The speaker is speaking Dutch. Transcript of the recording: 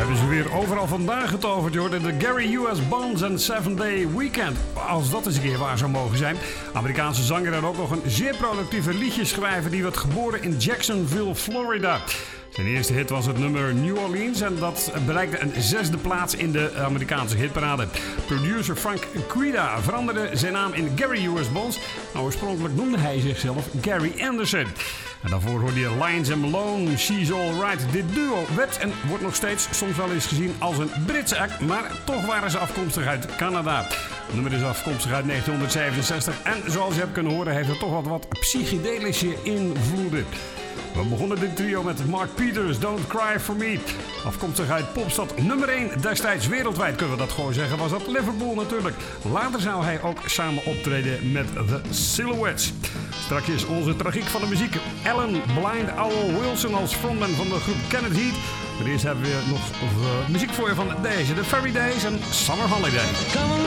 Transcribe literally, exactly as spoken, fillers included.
hebben ze weer overal vandaan getoverd, joh. De Gary U S Bonds en Seven Day Weekend. Als dat eens een keer waar zou mogen zijn. Amerikaanse zanger en ook nog een zeer productieve liedjeschrijver. Die werd geboren in Jacksonville, Florida. Zijn eerste hit was het nummer New Orleans en dat bereikte een zesde plaats in de Amerikaanse hitparade. Producer Frank Quida veranderde zijn naam in Gary U S Bonds. Nou, oorspronkelijk noemde hij zichzelf Gary Anderson. En daarvoor hoorde je Lyons and Malone, She's Alright. Dit duo werd en wordt nog steeds soms wel eens gezien als een Britse act, maar toch waren ze afkomstig uit Canada. Het nummer is afkomstig uit negentien zevenenzestig en zoals je hebt kunnen horen heeft het toch wat, wat psychedelische invloeden. We begonnen dit trio met Mark Peters, Don't Cry For Me. Afkomstig uit popstad nummer één destijds wereldwijd, kunnen we dat gewoon zeggen, was dat Liverpool natuurlijk. Later zou hij ook samen optreden met The Silhouettes. Straks is onze tragiek van de muziek. Alan Blind Owl Wilson als frontman van de groep Kenneth Heat. Maar eerst hebben we nog uh, muziek voor je van deze, The Fairy Days en Summer Holiday.